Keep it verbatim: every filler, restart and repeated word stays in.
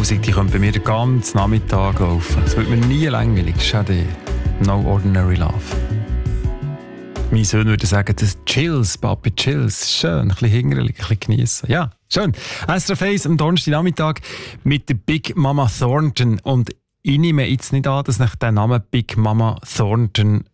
Musik, die könnte bei mir den ganzen Nachmittag laufen. Es wird mir nie langweilig. Das ist auch die No Ordinary Love. Mein Sohn würde sagen, das Chills, Papi Chills. Schön, ein bisschen hingelig, ein bisschen geniessen. Ja, schön. S R F eins am Donnerstagnachmittag mit der Big Mama Thornton. Und ich nehme jetzt nicht an, dass nach der Name Big Mama Thornton